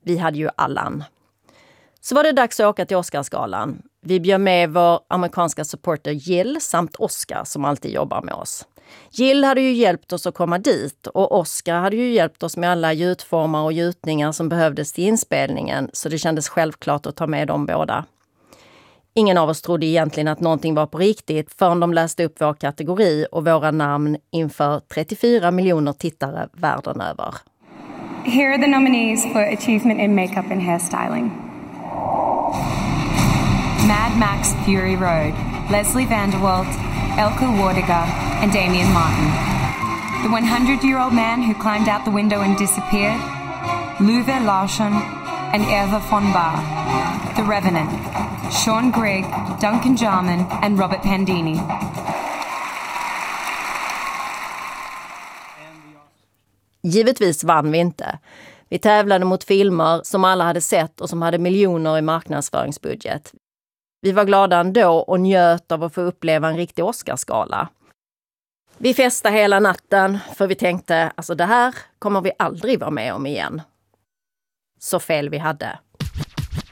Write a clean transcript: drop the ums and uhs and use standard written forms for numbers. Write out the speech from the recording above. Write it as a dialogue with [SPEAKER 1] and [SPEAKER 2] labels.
[SPEAKER 1] Vi hade ju Allan. Så var det dags att åka till Oscarsgalan. Vi bjöd med vår amerikanska supporter Jill samt Oscar som alltid jobbar med oss. Jill hade ju hjälpt oss att komma dit och Oscar hade ju hjälpt oss med alla ljudformar och gjutningar som behövdes till inspelningen, så det kändes självklart att ta med dem båda. Ingen av oss trodde egentligen att någonting var på riktigt förrän de läste upp vår kategori och våra namn inför 34 miljoner tittare världen över.
[SPEAKER 2] Here are the nominees for achievement in makeup and hairstyling. Mad Max Fury Road, Leslie Vanderwalt, Elke Wardiger and Damien Martin. The 100-year-old man who climbed out the window and disappeared, Luve Larsson and Eva von Bar. The Revenant, Sean Grigg, Duncan Jarman and Robert Pandini.
[SPEAKER 1] Givetvis vann vi inte. Vi tävlade mot filmer som alla hade sett och som hade miljoner i marknadsföringsbudget. Vi var glada ändå och njöt av att få uppleva en riktig Oscarsgala. Vi festade hela natten för vi tänkte, alltså det här kommer vi aldrig vara med om igen. Så fel vi hade.